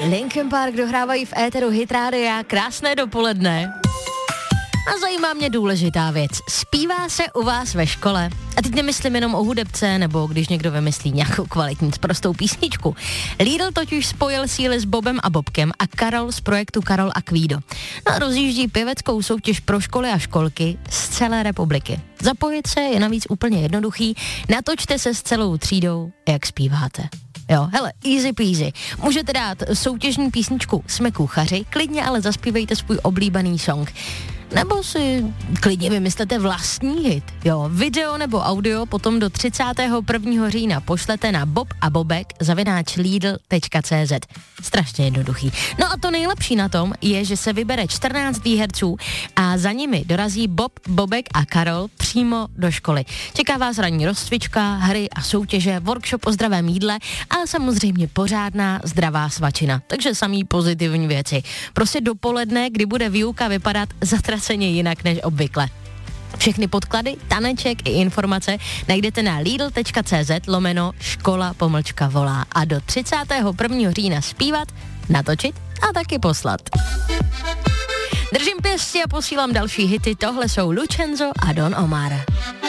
Linkin Park dohrávají v éteru Hit Rádia. Krásné dopoledne. A zajímá mě důležitá věc. Zpívá se u vás ve škole? A teď nemyslím jenom o hudebce, nebo když někdo vymyslí nějakou kvalitní prostou písničku. Lidl totiž spojil síly s Bobem a Bobkem a Karol z projektu Karol a Kvído. No a rozjíždí pěveckou soutěž pro školy a školky z celé republiky. Zapojit se je navíc úplně jednoduchý. Natočte se s celou třídou, jak zpíváte. Jo, hele, easy peasy. Můžete dát soutěžní písničku Jsme kuchaři, klidně ale zaspívejte svůj oblíbený song. Nebo si klidně vymyslete vlastní hit. Jo, video nebo audio potom do 31. října pošlete na bobabobek@lidl.cz. Strašně jednoduchý. No a to nejlepší na tom je, že se vybere 14 výherců a za nimi dorazí Bob, Bobek a Karol přímo do školy. Čeká vás ranní rozcvička, hry a soutěže, workshop o zdravém jídle, ale samozřejmě pořádná zdravá svačina. Takže samý pozitivní věci. Prostě dopoledne, kdy bude výuka vypadat zatraceně jinak než obvykle. Všechny podklady, taneček i informace najdete na lidl.cz/škola-volá a do 31. října zpívat, natočit a taky poslat. Držím pěstí a posílám další hity, tohle jsou Lucenzo a Don Omar.